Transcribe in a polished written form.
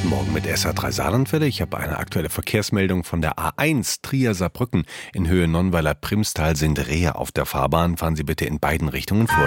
Guten Morgen mit SR3 Saarlandwelle. Ich habe eine aktuelle Verkehrsmeldung von der A1 Trier-Saarbrücken. In Höhe Nonnweiler-Primstal sind Rehe auf der Fahrbahn. Fahren Sie bitte in beiden Richtungen vor.